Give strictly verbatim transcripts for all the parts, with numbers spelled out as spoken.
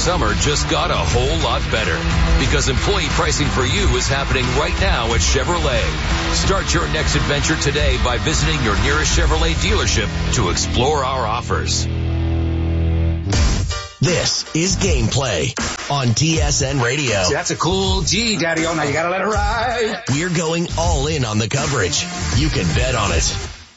summer just got a whole lot better because employee pricing for you is happening right now at Chevrolet. Start your next adventure today by visiting your nearest Chevrolet dealership to explore our offers. This is Gameplay on T S N Radio. See, that's a cool G, Daddy. Oh, now you gotta let it ride. We're going all in on the coverage. You can bet on it.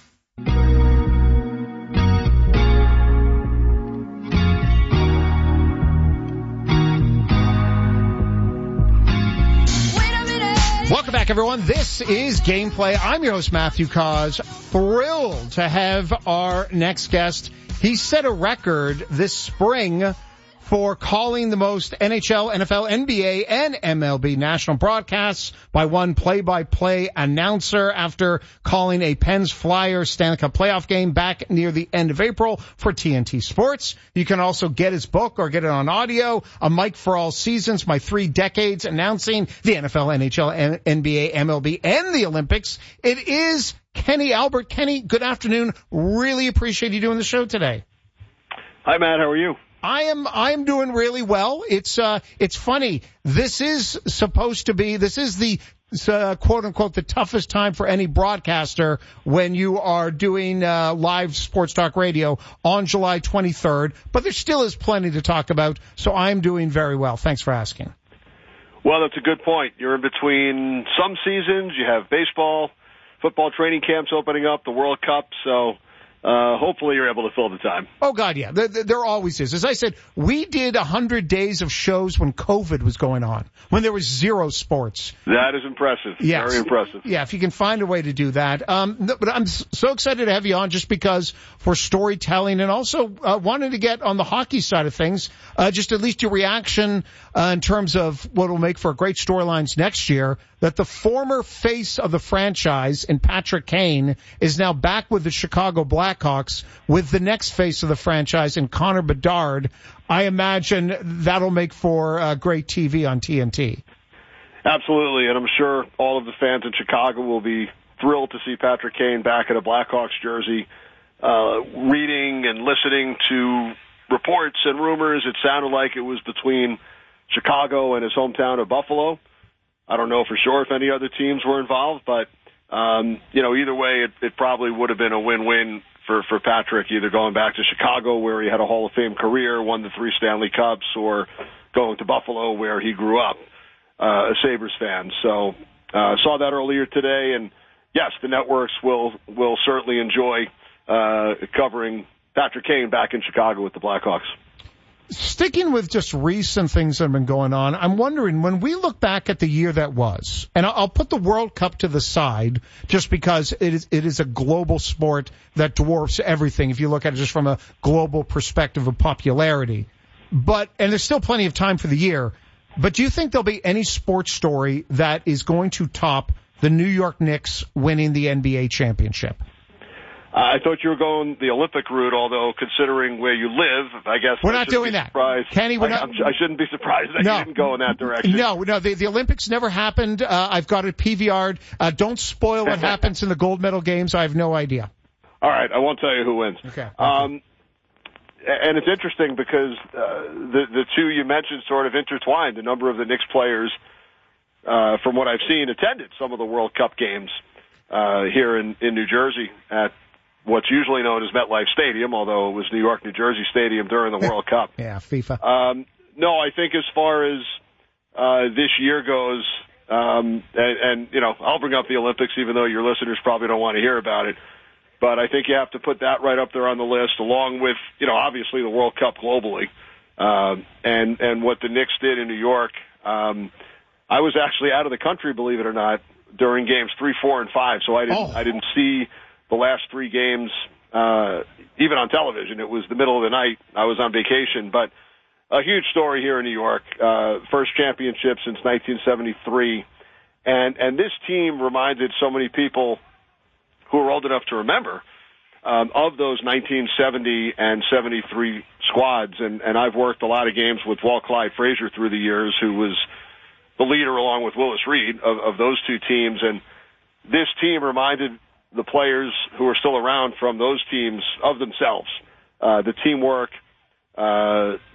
Welcome back, everyone. This is Gameplay. I'm your host, Matthew Cause. Thrilled to have our next guest. He set a record this spring for calling the most N H L, N F L, N B A, and M L B national broadcasts by one play-by-play announcer after calling a Pens Flyers Stanley Cup playoff game back near the end of April for T N T Sports. You can also get his book or get it on audio, A Mic for All Seasons, My Three Decades Announcing the N F L, N H L, N B A, M L B, and the Olympics. It is Kenny Albert. Kenny, good afternoon. Really appreciate you doing the show today. Hi, Matt. How are you? I am, I am doing really well. It's, uh, it's funny. This is supposed to be, this is the, uh, quote unquote, the toughest time for any broadcaster when you are doing, uh, live sports talk radio on July twenty-third. But there still is plenty to talk about. So I'm doing very well. Thanks for asking. Well, that's a good point. You're in between some seasons. You have baseball, football training camps opening up, the World Cup. So, Uh, hopefully you're able to fill the time. Oh, God, yeah. There, there always is. As I said, we did one hundred days of shows when COVID was going on, when there was zero sports. That is impressive. Yes. Very impressive. Yeah, if you can find a way to do that. Um, but I'm so excited to have you on just because for storytelling and also uh, wanted to get on the hockey side of things, uh, just at least your reaction uh, in terms of what will make for great storylines next year, that the former face of the franchise in Patrick Kane is now back with the Chicago Blackhawks with the next face of the franchise in Connor Bedard. I imagine that'll make for uh, great T V on T N T. Absolutely, and I'm sure all of the fans in Chicago will be thrilled to see Patrick Kane back in a Blackhawks jersey. Uh, reading and listening to reports and rumors, it sounded like it was between Chicago and his hometown of Buffalo. I don't know for sure if any other teams were involved, but, um, you know, either way, it, it probably would have been a win-win for, for Patrick, either going back to Chicago where he had a Hall of Fame career, won the three Stanley Cups, or going to Buffalo where he grew up, uh, a Sabres fan. So, uh, saw that earlier today, and yes, the networks will, will certainly enjoy, uh, covering Patrick Kane back in Chicago with the Blackhawks. Sticking with just recent things that have been going on, I'm wondering, when we look back at the year that was, and I'll put the World Cup to the side just because it is, it is a global sport that dwarfs everything if you look at it just from a global perspective of popularity. But, and there's still plenty of time for the year, but do you think there'll be any sports story that is going to top the New York Knicks winning the N B A championship? I thought you were going the Olympic route, although considering where you live, I guess we're I not doing that. Surprised. Kenny, we're I, not. I shouldn't be surprised that no. you didn't go in that direction. No, no, the, the Olympics never happened. Uh, I've got it P V R'd. Uh, don't spoil what happens in the gold medal games. I have no idea. All right, I won't tell you who wins. Okay. Um, and it's interesting because uh, the the two you mentioned sort of intertwined. A number of the Knicks players, uh, from what I've seen, attended some of the World Cup games uh, here in, in New Jersey at what's usually known as MetLife Stadium, although it was New York, New Jersey Stadium during the World Cup. Yeah, FIFA. Um, no, I think as far as uh, this year goes, um, and, and, you know, I'll bring up the Olympics, even though your listeners probably don't want to hear about it. But I think you have to put that right up there on the list, along with, you know, obviously the World Cup globally, uh, and, and what the Knicks did in New York. Um, I was actually out of the country, believe it or not, during games three, four, and five, so I didn't, oh. I didn't see the last three games, uh, even on television. It was the middle of the night. I was on vacation, but a huge story here in New York. Uh, first championship since nineteen seventy-three. And, and this team reminded so many people who are old enough to remember, um, of those nineteen seventy and seventy-three squads. And, and I've worked a lot of games with Walt Clyde Frazier through the years, who was the leader along with Willis Reed of, of those two teams. And this team reminded the players who are still around from those teams of themselves. Uh, the teamwork, uh, the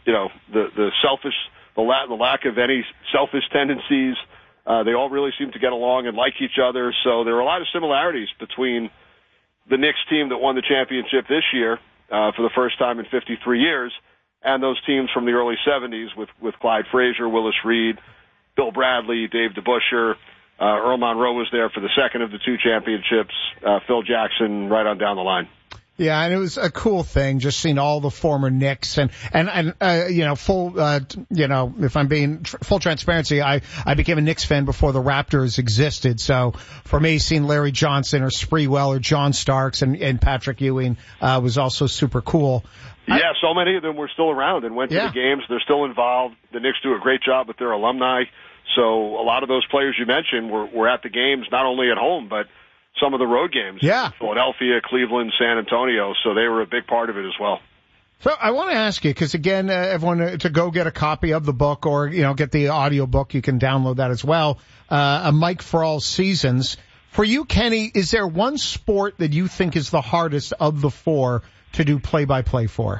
you know, the, the selfish, the, la- the lack of any selfish tendencies. Uh, they all really seem to get along and like each other. So there are a lot of similarities between the Knicks team that won the championship this year, uh, for the first time in fifty-three years, and those teams from the early seventies with, with Clyde Frazier, Willis Reed, Bill Bradley, Dave DeBusschere. Uh, Earl Monroe was there for the second of the two championships, uh, Phil Jackson right on down the line. Yeah, and it was a cool thing just seeing all the former Knicks and and and uh, you know full uh, you know if I'm being tr- full transparency, I I became a Knicks fan before the Raptors existed. So for me, seeing Larry Johnson or Sprewell or John Starks and, and Patrick Ewing uh, was also super cool. Yeah, I, so many of them were still around and went to yeah. the games. They're still involved. The Knicks do a great job with their alumni. So a lot of those players you mentioned were were at the games not only at home but some of the road games. Yeah. Philadelphia, Cleveland, San Antonio. So they were a big part of it as well. So I want to ask you, because again, uh, everyone uh, to go get a copy of the book or, you know, get the audio book, you can download that as well. Uh, a Mike for All Seasons. For you, Kenny, is there one sport that you think is the hardest of the four to do play-by-play for?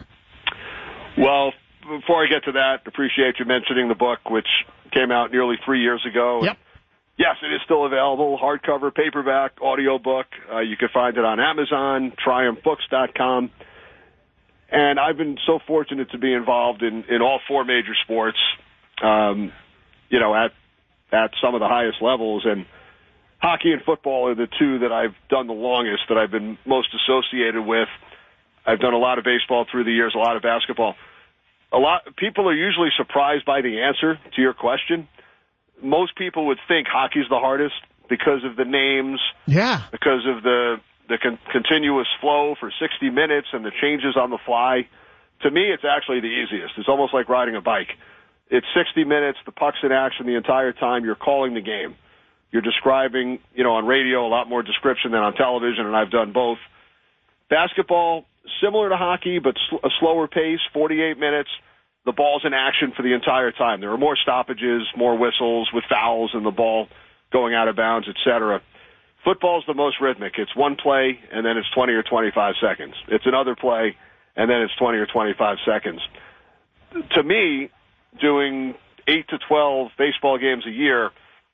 Well, before I get to that, appreciate you mentioning the book, which came out nearly three years ago. Yep. Yes, it is still available, hardcover, paperback, audiobook. Uh, you can find it on Amazon, triumph books dot com. And I've been so fortunate to be involved in, in all four major sports, um, you know, at at some of the highest levels. And hockey and football are the two that I've done the longest, that I've been most associated with. I've done a lot of baseball through the years, a lot of basketball. A lot people are usually surprised by the answer to your question. Most people would think hockey's the hardest because of the names, yeah, because of the the con- continuous flow for sixty minutes and the changes on the fly. To me, it's actually the easiest. It's almost like riding a bike. It's sixty minutes, the puck's in action the entire time. You're calling the game. You're describing, you know, on radio, a lot more description than on television, and I've done both. Basketball, similar to hockey, but sl- a slower pace, forty-eight minutes. The ball's in action for the entire time. There are more stoppages, more whistles with fouls and the ball going out of bounds, et cetera. Football's the most rhythmic. It's one play, and then it's twenty or twenty-five seconds. It's another play, and then it's twenty or twenty-five seconds. To me, doing eight to twelve baseball games a year,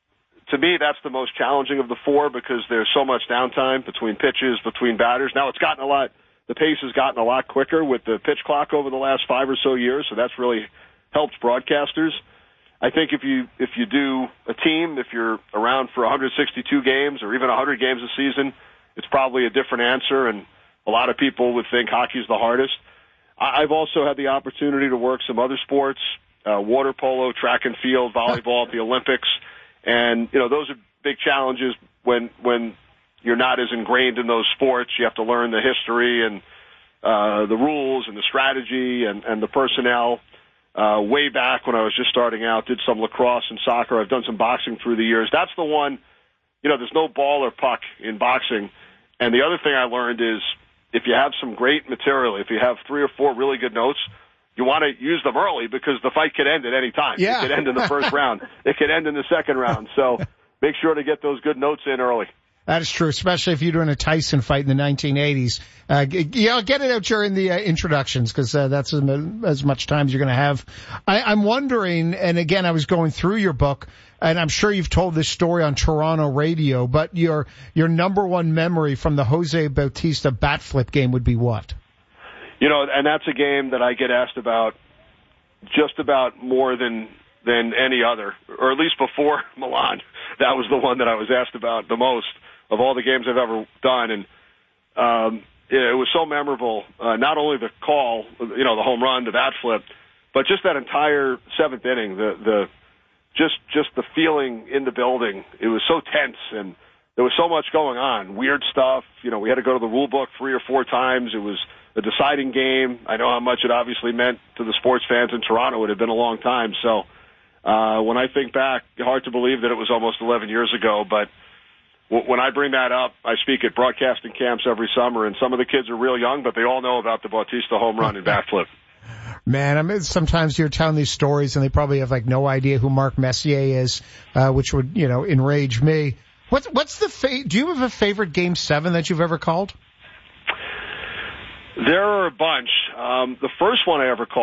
to me, that's the most challenging of the four because there's so much downtime between pitches, between batters. Now, it's gotten a lot... The pace has gotten a lot quicker with the pitch clock over the last five or so years, so that's really helped broadcasters. I think if you if you do a team, if you're around for one hundred sixty-two games or even one hundred games a season, it's probably a different answer, and a lot of people would think hockey's the hardest. I've also had the opportunity to work some other sports, uh, water polo, track and field, volleyball at the Olympics, and you know those are big challenges when when you're not as ingrained in those sports. You have to learn the history and uh, the rules and the strategy and, and the personnel. Uh, way back when I was just starting out, did some lacrosse and soccer. I've done some boxing through the years. That's the one, you know, there's no ball or puck in boxing. And the other thing I learned is if you have some great material, if you have three or four really good notes, you want to use them early because the fight could end at any time. Yeah. It could end in the first round. It could end in the second round. So make sure to get those good notes in early. That is true, especially if you're doing a Tyson fight in the nineteen eighties. Uh, yeah, get it out during the uh, introductions because uh, that's as, as much time as you're going to have. I, I'm wondering, and again, I was going through your book, and I'm sure you've told this story on Toronto radio, but your your number one memory from the Jose Bautista bat flip game would be what? You know, and that's a game that I get asked about just about more than than any other, or at least before Milan. That was the one that I was asked about the most of all the games I've ever done. And um, it was so memorable, uh, not only the call, you know, the home run, the bat flip, but just that entire seventh inning, the, the just just the feeling in the building. It was so tense, and there was so much going on, weird stuff. You know, we had to go to the rule book three or four times. It was a deciding game. I know how much it obviously meant to the sports fans in Toronto. It had been a long time. So uh, when I think back, hard to believe that it was almost eleven years ago, but when I bring that up, I speak at broadcasting camps every summer, and some of the kids are real young, but they all know about the Bautista home run and bat flip. Man, I mean, sometimes you're telling these stories, and they probably have like no idea who Mark Messier is, uh, which would, you know, enrage me. What's what's the fa- do you have a favorite Game Seven that you've ever called? There are a bunch. Um, the first one I ever called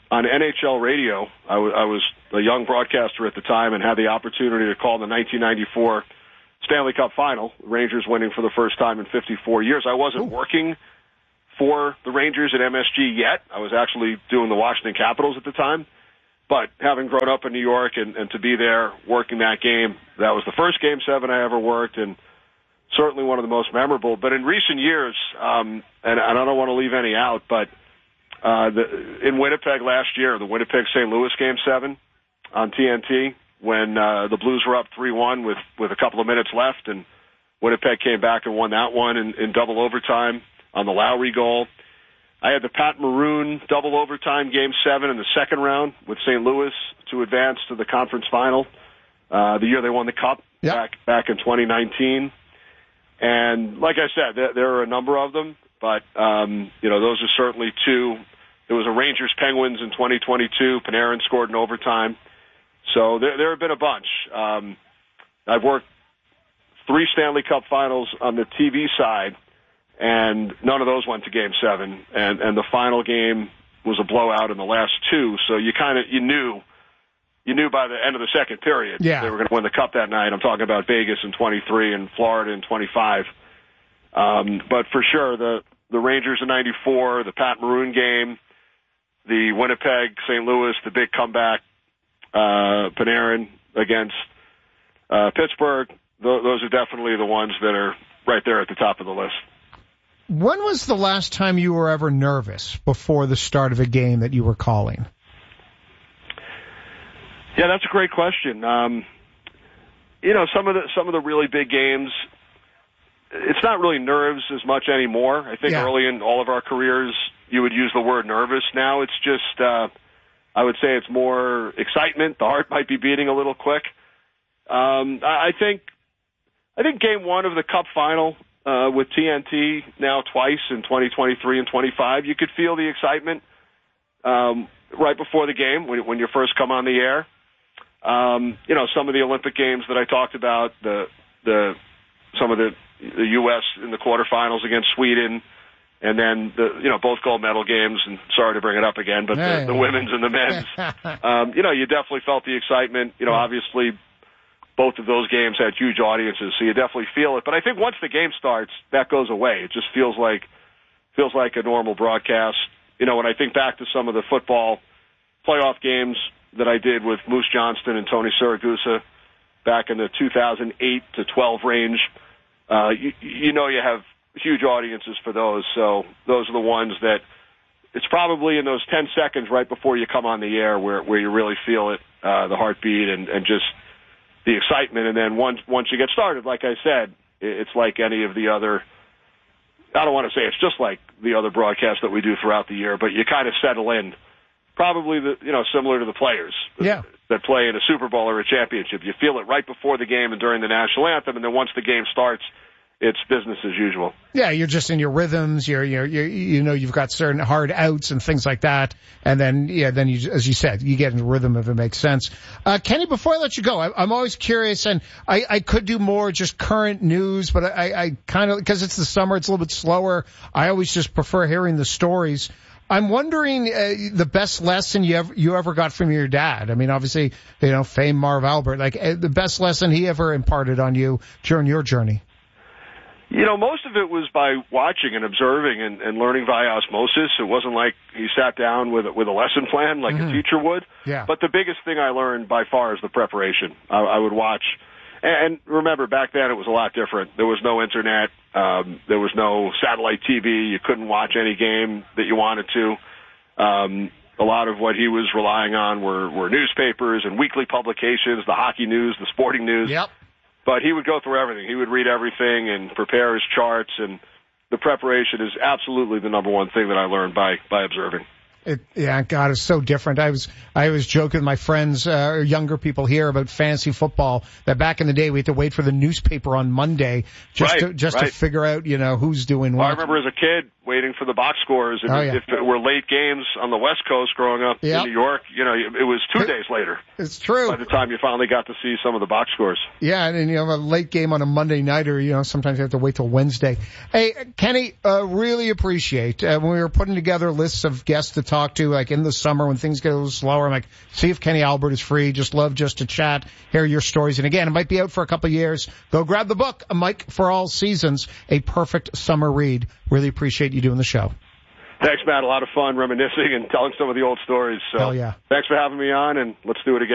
on N H L radio. I, w- I was a young broadcaster at the time and had the opportunity to call the nineteen ninety-four Stanley Cup Final, Rangers winning for the first time in fifty-four years. I wasn't Ooh. working for the Rangers at M S G yet. I was actually doing the Washington Capitals at the time. But having grown up in New York and, and to be there working that game, that was the first Game seven I ever worked, and certainly one of the most memorable. But in recent years, um, and, and I don't want to leave any out, but uh, the, in Winnipeg last year, the Winnipeg-Saint Louis Game seven on T N T, when uh, the Blues were up three one with, with a couple of minutes left, and Winnipeg came back and won that one in, in double overtime on the Lowry goal. I had the Pat Maroon double overtime Game seven in the second round with Saint Louis to advance to the conference final, uh, the year they won the Cup yep. back back in twenty nineteen. And like I said, there, there are a number of them, but, um, you know, those are certainly two. There was a Rangers-Penguins in twenty twenty-two. Panarin scored in overtime. So there, there have been a bunch. Um, I've worked three Stanley Cup finals on the T V side, and none of those went to Game seven. And, and the final game was a blowout in the last two, so you kind of, you knew, you knew by the end of the second period yeah. they were going to win the Cup that night. I'm talking about Vegas in twenty-three and Florida in twenty-five. Um, but for sure, the, the Rangers in ninety-four, the Pat Maroon game, the Winnipeg, Saint Louis, the big comeback, uh, Panarin against, uh, Pittsburgh, th- those are definitely the ones that are right there at the top of the list. When was the last time you were ever nervous before the start of a game that you were calling? Yeah, that's a great question. Um, you know, some of the some of the really big games, it's not really nerves as much anymore. I think yeah. early in all of our careers, you would use the word nervous. Now it's just, uh, I would say it's more excitement. The heart might be beating a little quick. Um, I, I think, I think Game One of the Cup Final. Uh, with T N T now twice in twenty twenty-three and twenty-five, you could feel the excitement um, right before the game when, when you first come on the air. Um, you know, some of the Olympic games that I talked about, the the some of the the U S in the quarterfinals against Sweden, and then the you know both gold medal games. And sorry to bring it up again, but the, the women's and the men's. um, you know, you definitely felt the excitement. You know, obviously. Both of those games had huge audiences, so you definitely feel it. But I think once the game starts, that goes away. It just feels like feels like a normal broadcast. You know, when I think back to some of the football playoff games that I did with Moose Johnston and Tony Siragusa back in the two thousand eight to twelve range, uh, you, you know you have huge audiences for those. So those are the ones that it's probably in those ten seconds right before you come on the air where, where you really feel it, uh, the heartbeat and, and just the excitement. And then once once you get started, like I said, it's like any of the other, I don't want to say it's just like the other broadcasts that we do throughout the year, but you kind of settle in. Probably, the you know, similar to the players yeah. that play in a Super Bowl or a championship. You feel it right before the game and during the national anthem, and then once the game starts, it's business as usual. Yeah, you're just in your rhythms. You're, you're, you're, you know, you've got certain hard outs and things like that. And then, yeah, then you, as you said, you get in the rhythm if it makes sense. Uh, Kenny, before I let you go, I, I'm always curious, and I, I could do more just current news, but I, I kind of, because it's the summer, it's a little bit slower. I always just prefer hearing the stories. I'm wondering uh, the best lesson you ever you ever got from your dad. I mean, obviously, you know, famed Marv Albert. Like uh, the best lesson he ever imparted on you during your journey. You know, most of it was by watching and observing and, and learning via osmosis. It wasn't like he sat down with with a lesson plan like mm-hmm. a teacher would. Yeah. But the biggest thing I learned by far is the preparation. I, I would watch. And remember, back then it was a lot different. There was no internet. Um, there was no satellite T V. You couldn't watch any game that you wanted to. Um, a lot of what he was relying on were, were newspapers and weekly publications, the hockey news, the sporting news. Yep. But he would go through everything. He would read everything and prepare his charts. And the preparation is absolutely the number one thing that I learned by, by observing. It, yeah, God, it's so different. I was, I was joking with my friends, uh, or younger people here about fantasy football, that back in the day we had to wait for the newspaper on Monday just right, to, just right. to figure out, you know, who's doing what. Well, I remember as a kid waiting for the box scores. And oh, yeah. if it were late games on the West Coast growing up yep. in New York, you know, it was two it, days later. It's true. By the time you finally got to see some of the box scores. Yeah, and, and you have a late game on a Monday night, or, you know, sometimes you have to wait till Wednesday. Hey, Kenny, uh, really appreciate, uh, when we were putting together lists of guests to talk to, like in the summer when things get a little slower, I'm like, see if Kenny Albert is free. Just love just to chat, hear your stories. And again, it might be out for a couple of years. Go grab the book, A Mike for All Seasons, a perfect summer read. Really appreciate you doing the show. Thanks, Matt. A lot of fun reminiscing and telling some of the old stories. So Hell yeah. Thanks for having me on, and let's do it again.